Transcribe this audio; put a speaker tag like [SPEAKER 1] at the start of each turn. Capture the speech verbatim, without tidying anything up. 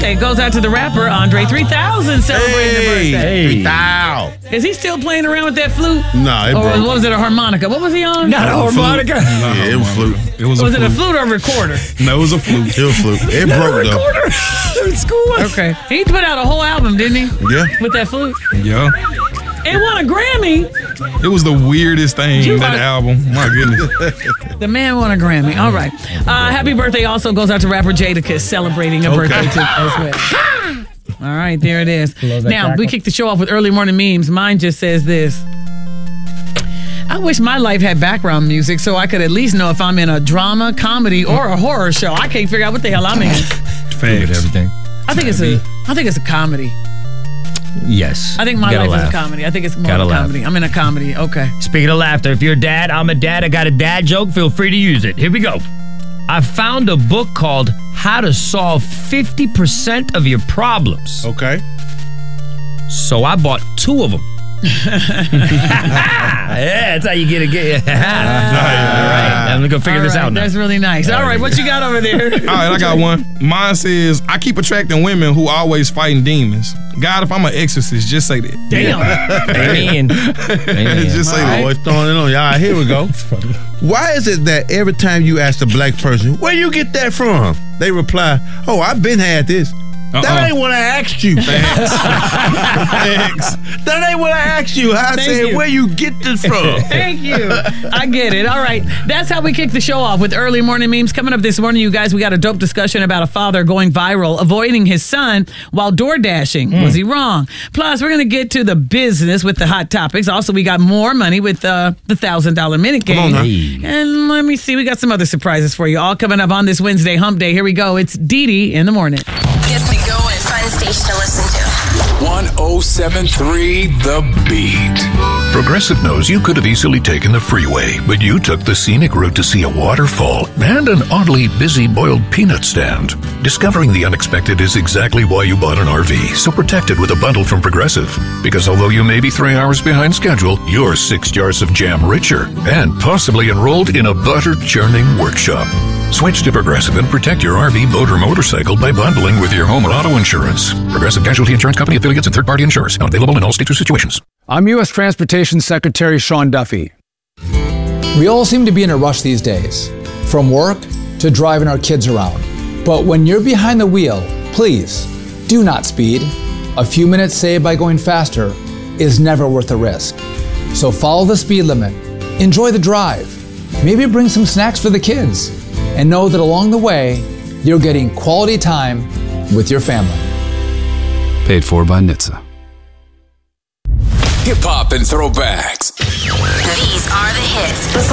[SPEAKER 1] birthday goes out to the rapper Andre three thousand celebrating
[SPEAKER 2] Hey,
[SPEAKER 1] their birthday.
[SPEAKER 2] three thousand.
[SPEAKER 1] Is he still playing around with that flute?
[SPEAKER 2] No, it
[SPEAKER 1] or
[SPEAKER 2] broke.
[SPEAKER 1] what was it, a harmonica? What was he on?
[SPEAKER 3] Not a harmonica.
[SPEAKER 2] Yeah, it was flute.
[SPEAKER 4] It was,
[SPEAKER 1] Was
[SPEAKER 4] a
[SPEAKER 1] it a
[SPEAKER 4] flute.
[SPEAKER 1] flute or a recorder?
[SPEAKER 4] No, it was a flute.
[SPEAKER 2] It was flute. It broke though.
[SPEAKER 3] Recorder. School.
[SPEAKER 1] Okay. He put out a whole album, didn't he?
[SPEAKER 2] Yeah.
[SPEAKER 1] With that flute.
[SPEAKER 4] Yeah.
[SPEAKER 1] It won a Grammy.
[SPEAKER 4] It was the weirdest thing,
[SPEAKER 1] You
[SPEAKER 4] that
[SPEAKER 1] are-
[SPEAKER 4] album. My goodness.
[SPEAKER 1] The man won a Grammy. All right. Uh, happy birthday also goes out to rapper Jadakiss celebrating a
[SPEAKER 2] Okay.
[SPEAKER 1] birthday too as well. All right, there it is.
[SPEAKER 3] Love that
[SPEAKER 1] Now, we
[SPEAKER 3] crackle.
[SPEAKER 1] kick the show off with early morning memes. Mine just says this. I wish my life had background music so I could at least know if I'm in a drama, comedy, or a horror show. I can't figure out what the hell I'm in.
[SPEAKER 4] Facts.
[SPEAKER 3] Everything.
[SPEAKER 1] I think it's a I think it's a comedy.
[SPEAKER 3] Yes.
[SPEAKER 1] I think my
[SPEAKER 3] Gotta
[SPEAKER 1] life
[SPEAKER 3] laugh.
[SPEAKER 1] is a comedy. I think it's more
[SPEAKER 3] Gotta
[SPEAKER 1] of a
[SPEAKER 3] laugh.
[SPEAKER 1] comedy. I'm in a comedy. Okay.
[SPEAKER 3] Speaking of laughter, if you're a dad, I'm a dad. I got a dad joke. Feel free to use it. Here we go. I found a book called How to Solve fifty percent of Your Problems.
[SPEAKER 2] Okay.
[SPEAKER 3] So I bought two of them. Yeah, that's how you get it. Get, all right. I'm going to go figure
[SPEAKER 1] All
[SPEAKER 3] this
[SPEAKER 1] right,
[SPEAKER 3] out now.
[SPEAKER 1] That's really nice. All right, what you got over there?
[SPEAKER 4] All right, I got one. Mine says, I keep attracting women who always fighting demons. God, if I'm an exorcist, just say that.
[SPEAKER 1] Damn.
[SPEAKER 3] Amen. Amen.
[SPEAKER 4] Just say
[SPEAKER 1] All
[SPEAKER 4] that.
[SPEAKER 1] right.
[SPEAKER 2] Always throwing it on you. All right, here we go. Why is it that every time you ask a black person, where you get that from? They reply, oh, I've been had this.
[SPEAKER 4] Uh-uh.
[SPEAKER 2] That ain't what I asked you.
[SPEAKER 4] Thanks.
[SPEAKER 2] That ain't what I asked you. I
[SPEAKER 1] Thank
[SPEAKER 2] said,
[SPEAKER 1] you.
[SPEAKER 2] where you get this from?
[SPEAKER 1] Thank you. I get it. All right. That's how we kick the show off with early morning memes. Coming up this morning, you guys, we got a dope discussion about a father going viral, avoiding his son while door dashing. Was he wrong? Plus, we're going to get to the business with the hot topics. Also, we got more money with uh, the one thousand dollars minute game.
[SPEAKER 2] on now.
[SPEAKER 1] And let me see. We got some other surprises for you. All coming up on this Wednesday hump day. Here we go. It's Dee Dee in the morning.
[SPEAKER 5] Gets me going. Fun station to listen to.
[SPEAKER 6] one oh seven three The Beat.
[SPEAKER 7] Progressive knows you could have easily taken the freeway, but you took the scenic route to see a waterfall and an oddly busy boiled peanut stand. Discovering the unexpected is exactly why you bought an R V, so protect it with a bundle from Progressive. Because although you may be three hours behind schedule, you're six jars of jam richer and possibly enrolled in a butter-churning workshop. Switch to Progressive and protect your R V, boat, or motorcycle by bundling with your home or auto insurance. Progressive Casualty Insurance Company, affiliates, and third-party insurers. Not available in all states or situations.
[SPEAKER 8] I'm U S Transportation Secretary Sean Duffy. We all seem to be in a rush these days, from work to driving our kids around. But when you're behind the wheel, please do not speed. A few minutes saved by going faster is never worth the risk. So follow the speed limit, enjoy the drive, maybe bring some snacks for the kids, and know that along the way, you're getting quality time with your family.
[SPEAKER 9] Paid for by N H T S A.
[SPEAKER 6] Hip hop and throwbacks.
[SPEAKER 5] These are the hits.